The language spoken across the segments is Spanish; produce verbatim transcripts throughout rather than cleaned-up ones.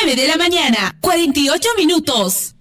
nueve de la mañana, cuarenta y ocho minutos.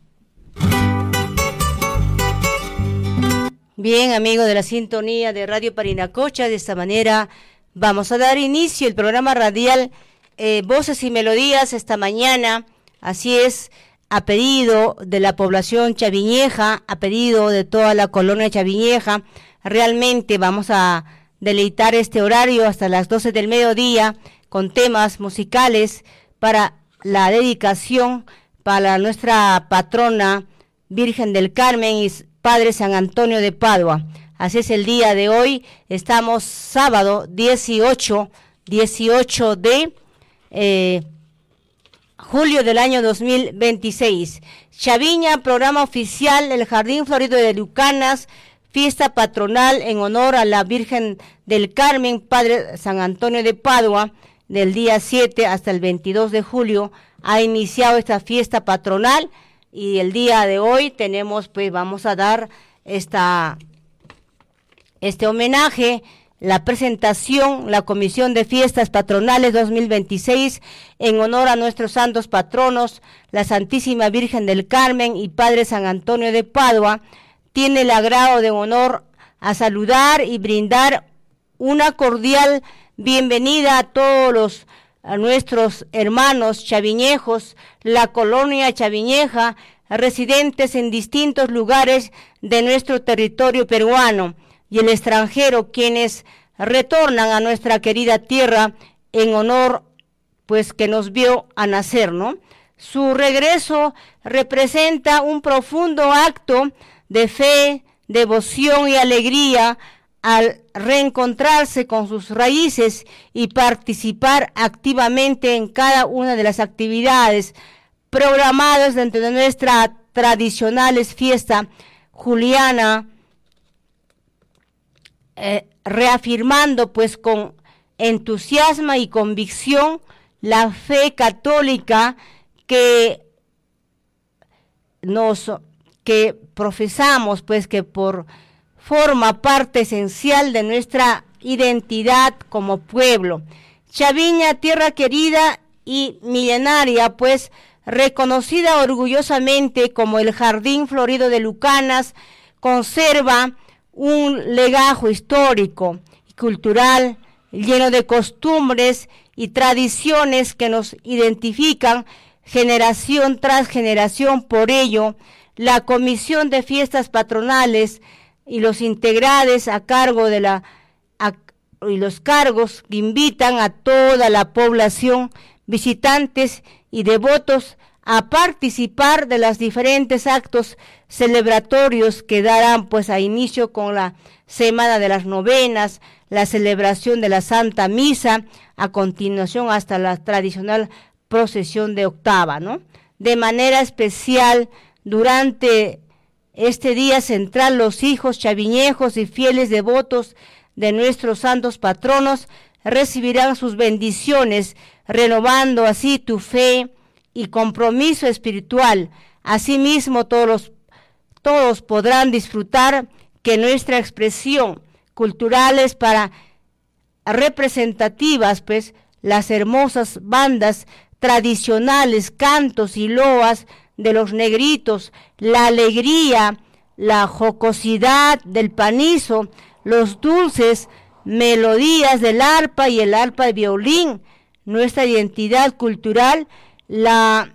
Bien, amigos de la sintonía de Radio Parinacocha, de esta manera vamos a dar inicio al programa radial eh, Voces y Melodías esta mañana. Así es, a pedido de la población chaviñeja, a pedido de toda la colonia chaviñeja, realmente vamos a deleitar este horario hasta las doce del mediodía con temas musicales para la dedicación para nuestra patrona Virgen del Carmen y Padre San Antonio de Padua. Así es, el día de hoy estamos sábado dieciocho de eh, julio del año dos mil veintiséis. Chaviña, programa oficial, el Jardín Florido de Lucanas, fiesta patronal en honor a la Virgen del Carmen, Padre San Antonio de Padua, del día siete hasta el veintidós de julio, ha iniciado esta fiesta patronal. Y el día de hoy tenemos, pues vamos a dar esta, este homenaje, la presentación, la Comisión de Fiestas Patronales dos mil veintiséis, en honor a nuestros santos patronos, la Santísima Virgen del Carmen y Padre San Antonio de Padua, tiene el agrado de honor a saludar y brindar una cordial bienvenida a todos los a nuestros hermanos chaviñejos, la colonia chaviñeja, residentes en distintos lugares de nuestro territorio peruano y el extranjero, quienes retornan a nuestra querida tierra en honor, pues, que nos vio a nacer, ¿no? Su regreso representa un profundo acto de fe, devoción y alegría al reencontrarse con sus raíces y participar activamente en cada una de las actividades programadas dentro de nuestra tradicionales fiesta juliana, eh, reafirmando pues con entusiasmo y convicción la fe católica que nos que profesamos, pues que por forma parte esencial de nuestra identidad como pueblo. Chaviña, tierra querida y milenaria, pues reconocida orgullosamente como el Jardín Florido de Lucanas, conserva un legajo histórico y cultural lleno de costumbres y tradiciones que nos identifican generación tras generación. Por ello, la Comisión de Fiestas Patronales y los integrantes a cargo de la a, y los cargos que invitan a toda la población, visitantes y devotos a participar de los diferentes actos celebratorios que darán pues a inicio con la Semana de las Novenas, la celebración de la Santa Misa, a continuación hasta la tradicional procesión de octava, ¿no? De manera especial, durante este día central, los hijos chaviñejos y fieles devotos de nuestros santos patronos recibirán sus bendiciones, renovando así tu fe y compromiso espiritual. Asimismo, todos, los, todos podrán disfrutar que nuestra expresión culturales para representativas, pues, las hermosas bandas tradicionales, cantos y loas de los negritos, la alegría, la jocosidad del panizo, los dulces melodías del arpa y el arpa de violín, nuestra identidad cultural, la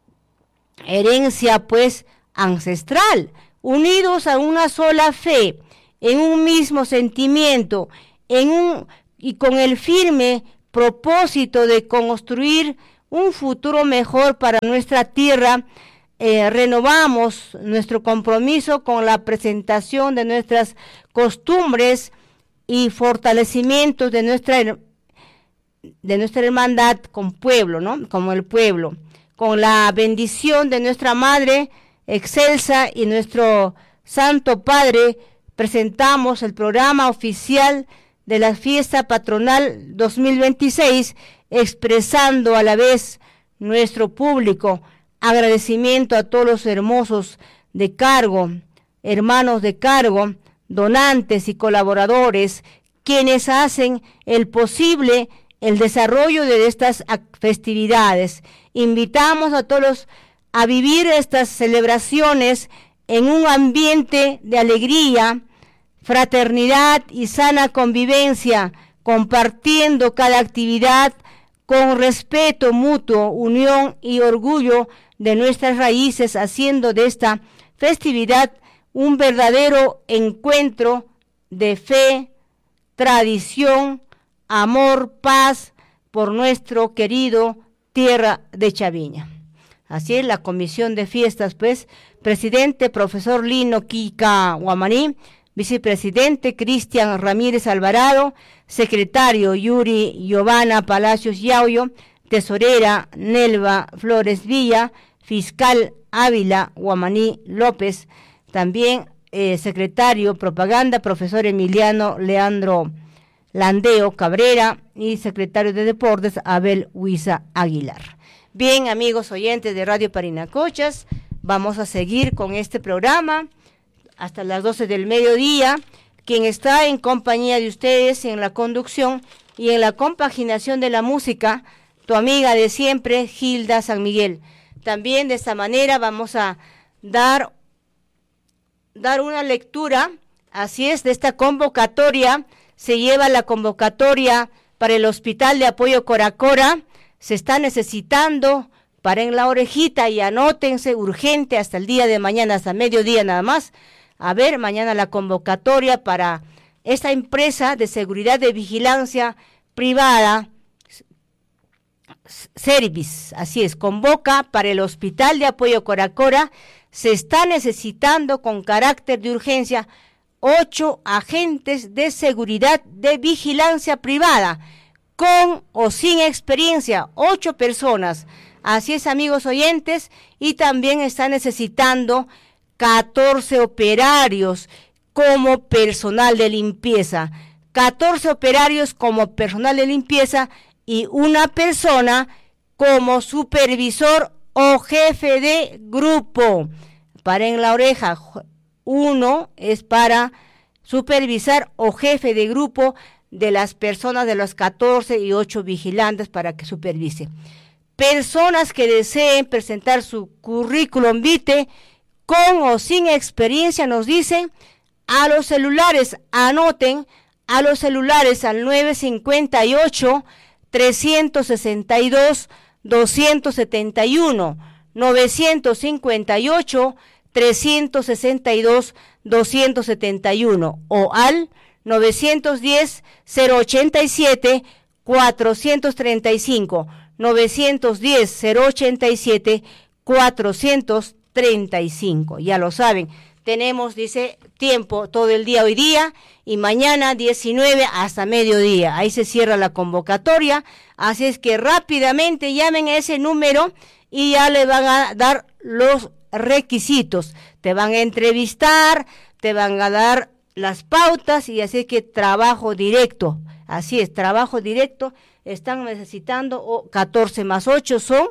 herencia pues ancestral, unidos a una sola fe, en un mismo sentimiento, en un y con el firme propósito de construir un futuro mejor para nuestra tierra. Eh, renovamos nuestro compromiso con la presentación de nuestras costumbres y fortalecimientos de nuestra de nuestra hermandad con pueblo, ¿no? Como el pueblo, con la bendición de nuestra Madre excelsa y nuestro Santo Padre, presentamos el programa oficial de la fiesta patronal dos mil veintiséis, expresando a la vez nuestro público agradecimiento a todos los hermosos de cargo, hermanos de cargo, donantes y colaboradores, quienes hacen el posible el desarrollo de estas festividades. Invitamos a todos a vivir estas celebraciones en un ambiente de alegría, fraternidad y sana convivencia, compartiendo cada actividad con respeto mutuo, unión y orgullo de nuestras raíces, haciendo de esta festividad un verdadero encuentro de fe, tradición, amor, paz por nuestro querido tierra de Chaviña. Así es, la comisión de fiestas, pues, presidente, profesor Lino Kika Guamaní, vicepresidente Cristian Ramírez Alvarado, secretario Yuri Giovanna Palacios Yaullo, tesorera Nelva Flores Villa, fiscal Ávila Guamaní López, también eh, secretario propaganda, profesor Emiliano Leandro Landeo Cabrera y secretario de deportes Abel Huiza Aguilar. Bien, amigos oyentes de Radio Parinacochas, vamos a seguir con este programa hasta las doce del mediodía. Quien está en compañía de ustedes en la conducción y en la compaginación de la música, tu amiga de siempre, Gilda San Miguel. También de esta manera vamos a dar, dar una lectura, así es, de esta convocatoria. Se lleva la convocatoria para el Hospital de Apoyo Coracora. Se está necesitando, paren la orejita y anótense urgente hasta el día de mañana, hasta mediodía nada más. A ver, mañana la convocatoria para esta empresa de seguridad de vigilancia privada, Service, así es, convoca para el Hospital de Apoyo Coracora. Se está necesitando con carácter de urgencia ocho agentes de seguridad de vigilancia privada, con o sin experiencia, ocho personas. Así es, amigos oyentes, y también está necesitando catorce operarios como personal de limpieza, catorce operarios como personal de limpieza y una persona como supervisor o jefe de grupo. Paren la oreja, uno es para supervisar o jefe de grupo de las personas de los catorce y ocho vigilantes para que supervise. Personas que deseen presentar su currículum vitae con o sin experiencia, nos dicen, a los celulares, anoten, a los celulares al nueve cinco ocho, tres seis dos, dos siete uno, nueve cinco ocho, tres seis dos, dos siete uno o al nueve uno cero, cero ochenta y siete, cuatrocientos treinta y cinco, nueve uno cero, cero ochenta y siete, cuatrocientos treinta y cinco. Ya lo saben, tenemos, dice, tiempo todo el día hoy día y mañana diecinueve hasta mediodía. Ahí se cierra la convocatoria, así es que rápidamente llamen a ese número y ya le van a dar los requisitos. Te van a entrevistar, te van a dar las pautas y así que trabajo directo. Así es, trabajo directo. Están necesitando oh, catorce más ocho son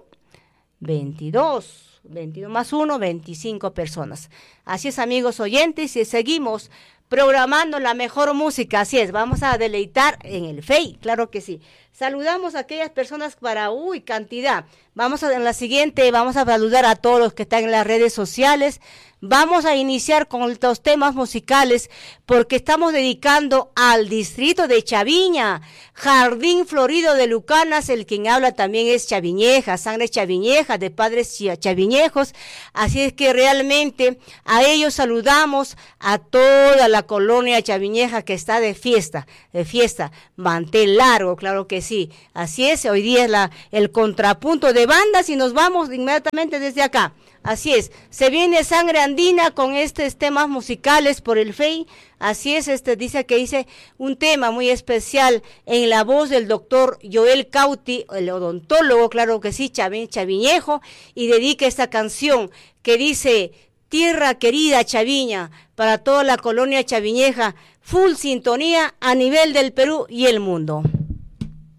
veintidós. veintidós más uno, veinticinco personas. Así es, amigos oyentes, y seguimos programando la mejor música. Así es, vamos a deleitar en el F E I, claro que sí. Saludamos a aquellas personas para, uy, cantidad. Vamos a, en la siguiente, vamos a saludar a todos los que están en las redes sociales. Vamos a iniciar con los temas musicales porque estamos dedicando al distrito de Chaviña, Jardín Florido de Lucanas. El quien habla también es chaviñeja, sangre chaviñeja, de padres chaviñejos. Así es que realmente a ellos saludamos, a toda la colonia chaviñeja que está de fiesta, de fiesta, mantel largo, claro que sí. Así es, hoy día es la, el contrapunto de bandas y nos vamos inmediatamente desde acá. Así es, se viene Sangre Andina con estos temas musicales por el F E I. Así es, este dice que dice un tema muy especial en la voz del doctor Joel Cauti, el odontólogo, claro que sí, chavi, chaviñejo, y dedica esta canción que dice: tierra querida Chaviña, para toda la colonia chaviñeja, full sintonía a nivel del Perú y el mundo.